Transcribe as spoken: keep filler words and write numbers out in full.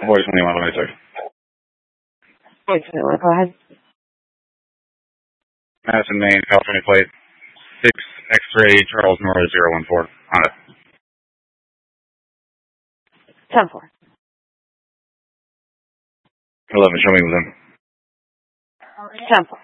Voice twenty-one, let me check. Voice twenty-one, go ahead. Madison, Maine, California plate. six X-ray Charles Norris zero one four. Honda. ten four. eleven, show me with them. ten four.